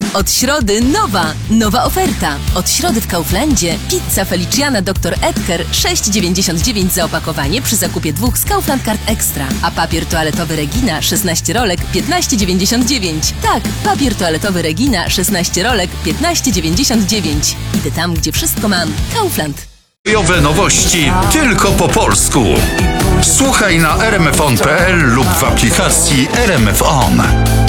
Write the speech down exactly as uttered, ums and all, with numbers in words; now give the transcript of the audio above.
Od środy nowa, nowa oferta. Od środy w Kauflandzie pizza Feliciana doktor Edgar sześć dziewięćdziesiąt dziewięć za opakowanie przy zakupie dwóch z Kaufland Card Extra. A papier toaletowy Regina szesnaście rolek piętnaście dziewięćdziesiąt dziewięć. Tak, papier toaletowy Regina szesnaście rolek piętnaście dziewięćdziesiąt dziewięć. Idę tam, gdzie wszystko mam. Kaufland. Radiowe nowości tylko po polsku. Słuchaj na r m f on kropka p l lub w aplikacji R M F On.